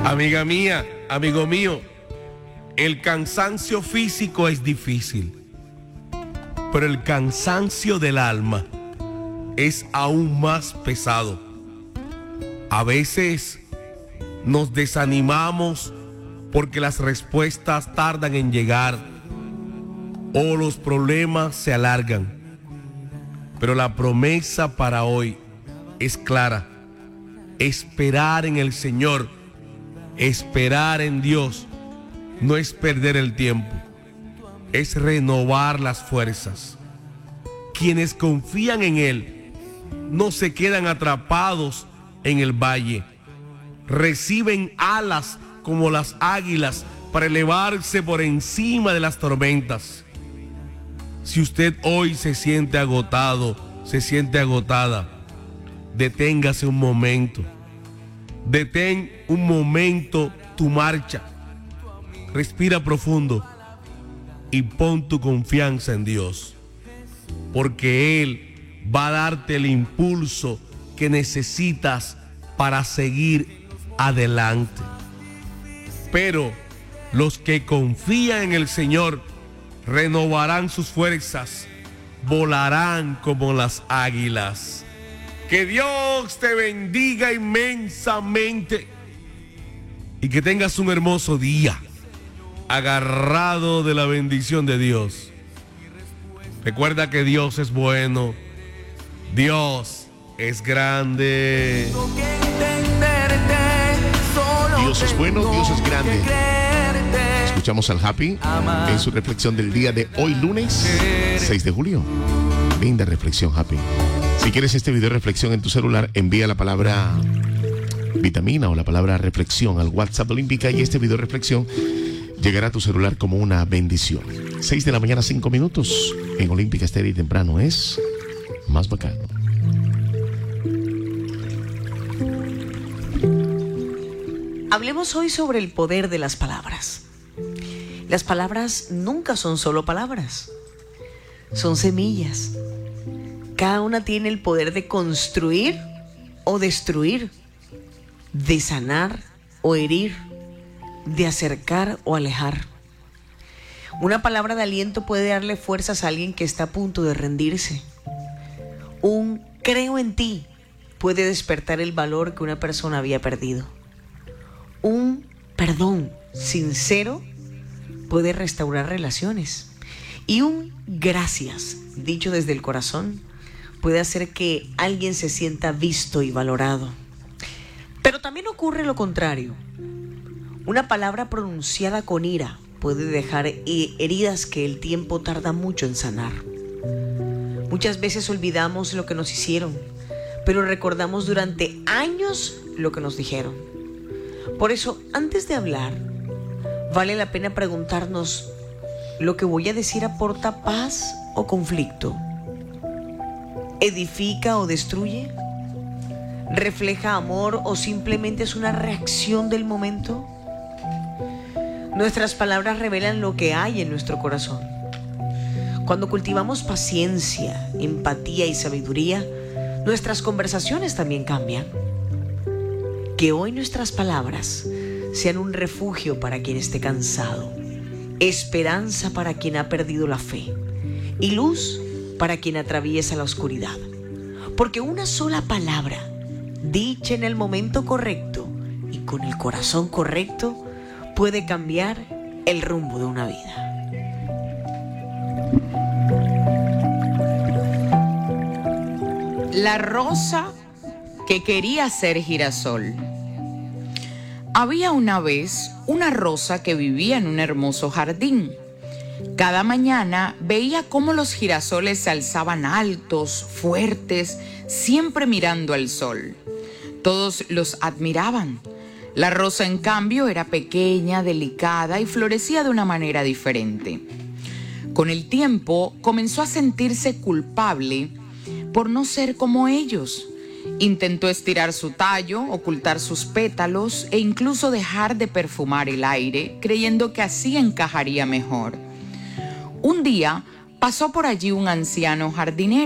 Amiga mía, amigo mío, el cansancio físico es difícil, pero el cansancio del alma es aún más pesado. A veces nos desanimamos porque las respuestas tardan en llegar o los problemas se alargan. Pero la promesa para hoy es clara: esperar en el Señor, esperar en Dios, no es perder el tiempo, es renovar las fuerzas. Quienes confían en Él no se quedan atrapados en el valle, reciben alas como las águilas para elevarse por encima de las tormentas. Si usted hoy se siente agotado, se siente agotada, deténgase un momento. Detén un momento tu marcha. Respira profundo y pon tu confianza en Dios, porque Él va a darte el impulso que necesitas para seguir adelante. Pero los que confían en el Señor renovarán sus fuerzas, volarán como las águilas. Que Dios te bendiga inmensamente y que tengas un hermoso día, agarrado de la bendición de Dios. Recuerda que Dios es bueno, Dios es grande. Dios es bueno, Dios es grande. Escuchamos al Happy en su reflexión del día de hoy, lunes 6 de julio. Linda reflexión, Happy. Si quieres este video reflexión en tu celular, envía la palabra vitamina o la palabra reflexión al WhatsApp Olímpica y este video reflexión llegará a tu celular como una bendición. 6 de la mañana, 5 minutos. En Olímpica Estéreo y temprano es más bacano. Hablemos hoy sobre el poder de las palabras. Las palabras nunca son solo palabras, son semillas. Cada una tiene el poder de construir o destruir, de sanar o herir, de acercar o alejar. Una palabra de aliento puede darle fuerzas a alguien que está a punto de rendirse. Un creo en ti puede despertar el valor que una persona había perdido. Un perdón sincero puede restaurar relaciones. Y un gracias dicho desde el corazón puede hacer que alguien se sienta visto y valorado. Pero también ocurre lo contrario. Una palabra pronunciada con ira puede dejar heridas que el tiempo tarda mucho en sanar. Muchas veces olvidamos lo que nos hicieron, pero recordamos durante años lo que nos dijeron. Por eso, antes de hablar, vale la pena preguntarnos: ¿lo que voy a decir aporta paz o conflicto? ¿Edifica o destruye? ¿Refleja amor o simplemente es una reacción del momento? Nuestras palabras revelan lo que hay en nuestro corazón. Cuando cultivamos paciencia, empatía y sabiduría, nuestras conversaciones también cambian. Que hoy nuestras palabras sean un refugio para quien esté cansado, esperanza para quien ha perdido la fe y luz para quien atraviesa la oscuridad. Porque una sola palabra, dicha en el momento correcto y con el corazón correcto, puede cambiar el rumbo de una vida. La rosa que quería ser girasol. Había una vez una rosa que vivía en un hermoso jardín. Cada mañana veía cómo los girasoles se alzaban altos, fuertes, siempre mirando al sol. Todos los admiraban. La rosa, en cambio, era pequeña, delicada y florecía de una manera diferente. Con el tiempo, comenzó a sentirse culpable por no ser como ellos. Intentó estirar su tallo, ocultar sus pétalos e incluso dejar de perfumar el aire, creyendo que así encajaría mejor. Un día pasó por allí un anciano jardinero.